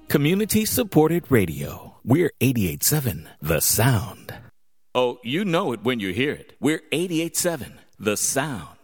Community supported radio. We're 88.7 The Sound. Oh, you know it when you hear it. We're 88.7 The Sound.